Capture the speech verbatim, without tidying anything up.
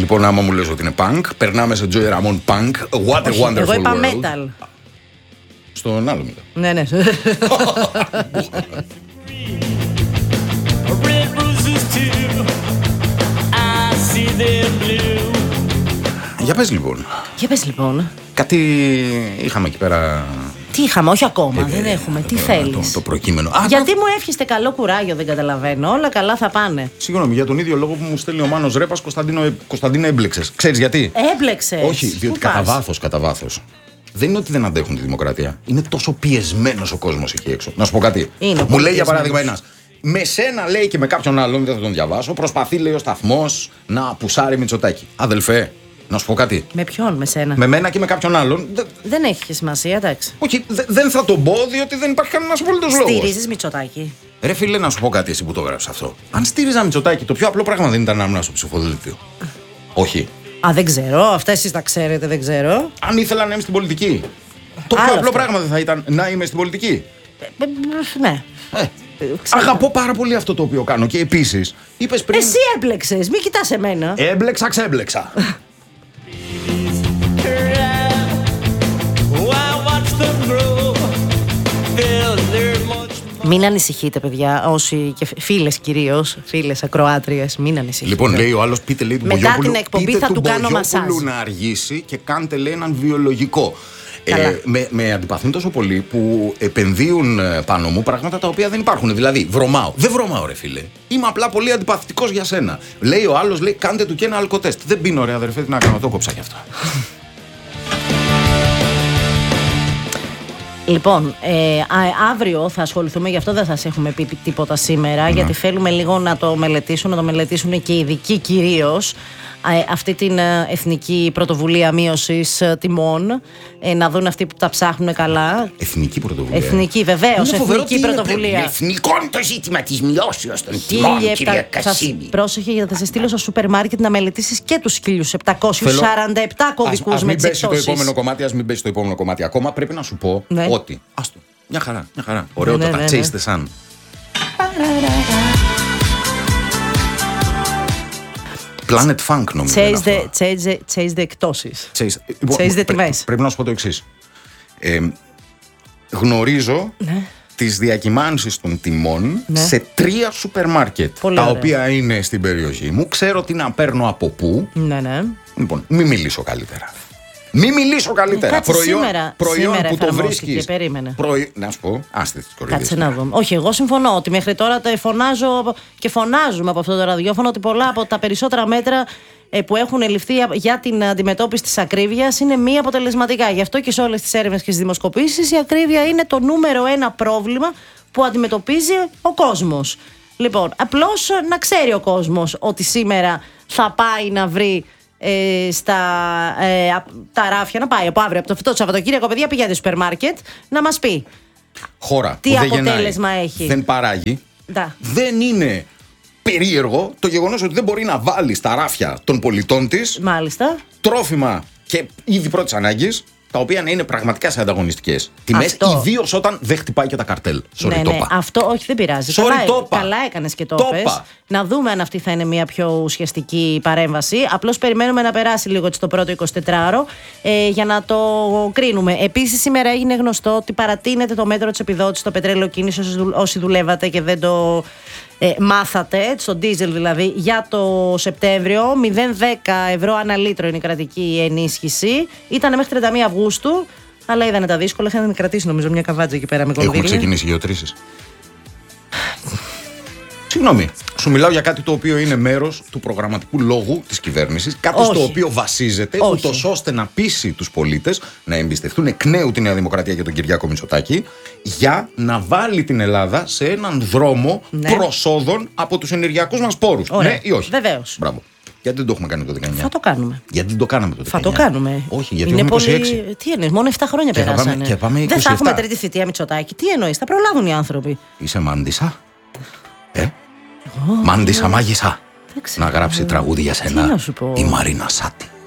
Λοιπόν, άμα μου λες ότι είναι punk, περνάμε σε Joey Ramone punk. What a Όχι, wonderful εγώ είπα world. metal. Στον άλλο μετά. Ναι, ναι. Για πες λοιπόν. Για πες λοιπόν. Κάτι είχαμε εκεί πέρα. Τι είχαμε, όχι ακόμα, Ε, δεν ε, έχουμε. ε, Τι το, θέλεις. Το, το προκείμενο. Α, Γιατί μου εύχεστε καλό κουράγιο, δεν καταλαβαίνω. Όλα καλά θα πάνε. Συγγνώμη, για τον ίδιο λόγο που μου στέλνει ο Μάνος Ρέπας, Κωνσταντίνο, Κωνσταντίνο έμπλεξες. Ξέρεις γιατί? Έμπλεξες. Όχι, διότι Πού κατά πας? βάθος, κατά βάθος. Δεν είναι ότι δεν αντέχουν τη δημοκρατία. Είναι τόσο πιεσμένος ο κόσμος εκεί έξω. Να σου πω κάτι. Είναι μου πολύ λέει για παράδειγμα πιεσμένος. ένας. Με σένα λέει και με κάποιον άλλον, δεν θα τον διαβάσω, προσπαθεί λέει ο σταθμός να πουσάρει Μητσοτάκη. Αδελφέ, να σου πω κάτι. Με ποιον, με σένα? Με μένα και με κάποιον άλλον. δε- Δεν έχει σημασία, εντάξει. Όχι, δε- δεν θα τον πω διότι δεν υπάρχει κανένας απολύτως λόγος. Στηρίζεις Μητσοτάκη. Ρε φίλε, να σου πω κάτι, εσύ που το έγραψες αυτό. Αν στήριζα Μητσοτάκη, το πιο απλό πράγμα δεν ήταν να ήμουν στο ψηφοδέλτιο. Όχι. Α, δεν ξέρω. Αυτά εσείς τα ξέρετε, δεν ξέρω. Αν ήθελα να είμαι στην πολιτική. Το Άλλο πιο απλό αυτό. πράγμα δεν θα ήταν να είμαι στην πολιτική. Ε, ε, Ναι. Ε, Ξέρω. αγαπώ πάρα πολύ αυτό το οποίο κάνω. Και επίσης, είπες πριν. Εσύ έμπλεξες, μην κοιτάς εμένα. Έμπλεξα, ξέμπλεξα. Μην ανησυχείτε, παιδιά, όσοι και φίλες κυρίως, φίλες ακροάτριες, μην ανησυχείτε. Λοιπόν, λέει ο άλλος, πείτε λέει του Μετά Μπογιόπουλου, την εκπομπή πείτε θα του του κάνω Μπογιόπουλου μασάζ. να αργήσει και κάντε λέει έναν βιολογικό. Καλά. Ε, με, με αντιπαθούν τόσο πολύ που επενδύουν ε, πάνω μου πράγματα τα οποία δεν υπάρχουν. Δηλαδή, βρωμάω. Δεν βρωμάω, ρε φίλε. Είμαι απλά πολύ αντιπαθητικός για σένα. Λέει ο άλλος, λέει, κάντε του και ένα αλκοτέστ. Δεν πίνω, ρε αδερφέ, τι να κάνω, το κόψα κι αυτό. Λοιπόν, ε, α, αύριο θα ασχοληθούμε, γι' αυτό δεν θα σας έχουμε πει τίποτα σήμερα, γιατί θέλουμε λίγο να το μελετήσουν, να το μελετήσουν και οι ειδικοί κυρίως, ε, αυτή την ε, εθνική πρωτοβουλία μείωσης ε, τιμών, ε, να δουν αυτοί που τα ψάχνουν καλά. Εθνική πρωτοβουλία. Εθνική, βεβαίως, Είναι φοβερό εθνική τι είναι, πρωτοβουλία. είναι εθνικό είναι το ζήτημα της μειώσεως των τιμών, κυρία Κασίμη. Πρόσεχε, γιατί θα σε στείλω στο σούπερ μάρκετ να μελετήσεις και τους χίλια επτακόσιους σαράντα επτά κωδικούς ας με μην τις πέσει το εκπτώσεις. επόμενο κομμάτι, ας μην πέσει το επόμενο κομμάτι. Ακόμα πρέπει να σου πω Ναι. ότι. Άστο. Μια χαρά, μια χαρά. Ωραίο Ναι, το ναι, τα ναι, Chase ναι. the Sun. Planet Funk νομίζω. είναι Chase the, αυτό. chase the, chase the εκπτώσεις. Chase. Λοιπόν, Chase the πρέ- τιμές. Πρέπει να σου πω το εξής. Ε, γνωρίζω Ναι. τις διακυμάνσεις των τιμών Ναι. σε τρία σούπερ μάρκετ. Πολύ τα ωραία. οποία είναι στην περιοχή μου. Ξέρω τι να παίρνω από πού. Ναι, ναι. Λοιπόν, μην μιλήσω καλύτερα. Μην μιλήσω καλύτερα. Κάτσε, σήμερα- προϊόν σήμερα που το εφαρμόστηκε, βρίσκεις. περίμενε. Προϊ... Να σου πω, άστε τις κοροϊδίες. Κάτσε να δούμε. Όχι, εγώ συμφωνώ ότι μέχρι τώρα τα φωνάζω και φωνάζουμε από αυτό το ραδιόφωνο ότι πολλά από τα περισσότερα μέτρα ε, που έχουν ληφθεί για την αντιμετώπιση της ακρίβειας είναι μη αποτελεσματικά. Γι' αυτό και σε όλες τις έρευνες και στις δημοσκοπήσεις η ακρίβεια είναι το νούμερο ένα πρόβλημα που αντιμετωπίζει ο κόσμος. Λοιπόν, απλώς να ξέρει ο κόσμος ότι σήμερα θα πάει να βρει ε, στα ε, α- τα ράφια, να πάει από αύριο, από το αυτό το Σαββατοκύριακο, παιδιά, πηγαίνετε στο σούπερ μάρκετ να μας πει. Χώρα Τι που δεν αποτέλεσμα γεννάει, έχει. δεν παράγει. Ντα. Δεν είναι περίεργο το γεγονός ότι δεν μπορεί να βάλει στα ράφια των πολιτών της Μάλιστα. τρόφιμα και είδη πρώτης ανάγκης, τα οποία να είναι πραγματικά σε ανταγωνιστικές τιμές, Αυτό. ιδίως όταν δεν χτυπάει και τα καρτέλ. Sorry, ναι, το ναι, είπα. αυτό όχι, δεν πειράζει. Sorry, καλά, το είπα. καλά έκανες και το Το πες. είπα. Να δούμε αν αυτή θα είναι μια πιο ουσιαστική παρέμβαση. Απλώς περιμένουμε να περάσει λίγο έτσι το πρώτο εικοσιτετράωρο ε, για να το κρίνουμε. Επίσης, σήμερα έγινε γνωστό ότι παρατείνεται το μέτρο της επιδότησης στο πετρέλαιο κίνηση όσοι, δουλ- όσοι δουλεύατε και δεν το ε, μάθατε, στο ντίζελ δηλαδή, για το Σεπτέμβριο. μηδέν κόμμα δέκα ευρώ ανά λίτρο είναι η κρατική ενίσχυση. Ήταν μέχρι τριάντα μία Αυγούστου. Αλλά είδανε τα δύσκολα, είχαν κρατήσει νομίζω μια καβάτζα εκεί πέρα με Έχουν κονδύλια. ξεκινήσει γεωτρήσεις. Συγγνώμη, σου μιλάω για κάτι το οποίο είναι μέρος του προγραμματικού λόγου της κυβέρνησης. Κάτι Όχι. στο οποίο βασίζεται, Όχι. ούτως ώστε να πείσει τους πολίτες να εμπιστευτούν εκ νέου τη Νέα Δημοκρατία και τον Κυριάκο Μητσοτάκη, για να βάλει την Ελλάδα σε έναν δρόμο Ναι. προσόδων από τους ενεργειακούς μας πόρους. Ωραία. Ναι ή όχι? Βεβαίως. Μπράβο. Γιατί δεν το έχουμε κάνει το δεκαεννιά? Θα το κάνουμε. Γιατί δεν το κάναμε το Θα δεκαεννιά? το κάνουμε. Όχι, γιατί είναι έχουμε είκοσι έξι. πολύ... Τι εννοείς, μόνο επτά χρόνια Και θα περάσανε. πάμε- και πάμε Δεν είκοσι θα έχουμε επτά. τρίτη θητεία Μητσοτάκη. Τι εννοείς, θα προλάβουν οι άνθρωποι. Είσαι μάντισα? Ε? Μάντισα μάγισσα. Δεν ξέρω. Να γράψει τραγούδι για Τι σένα να σου πω. η Μαρίνα Σάτι.